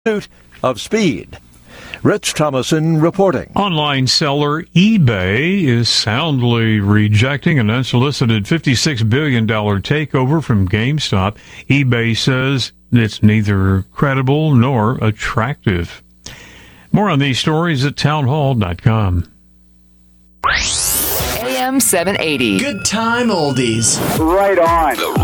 pursuit of speed. Rich Thomason reporting. Online seller eBay is soundly rejecting an unsolicited $56 billion takeover from GameStop. eBay says it's neither credible nor attractive. More on these stories at townhall.com. AM 780. Good time oldies. Right on.